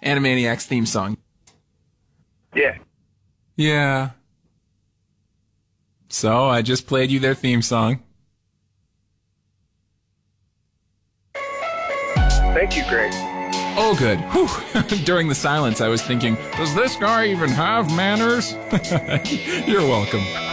Animaniacs theme song. Yeah. Yeah. So I just played you their theme song. Thank you, Greg. Oh, good. Whew. During the silence, I was thinking, does this guy even have manners? You're welcome.